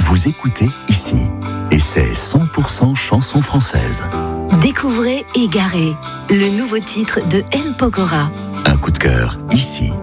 Vous écoutez ici. Et c'est 100% chansons françaises. Découvrez Égaré, le nouveau titre de M. Pokora. Un coup de cœur ici.